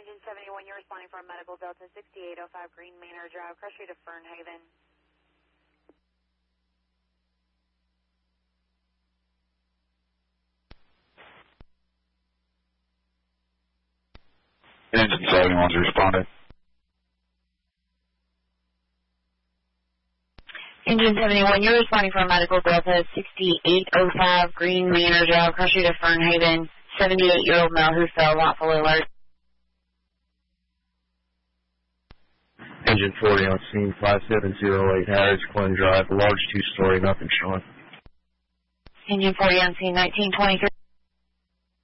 Engine 71, you're responding for a medical Delta 6805 Green Manor Drive, cross street to Fernhaven. Engine 71's responding. Engine 71, you're responding for a medical Delta 6805 Green Manor Drive, cross street to Fernhaven, 78-year-old male who fell, lawful alert. Engine 40 on scene, 5708 Harris Glen Drive, large 2-story, nothing showing. Engine 40 on scene, 1923.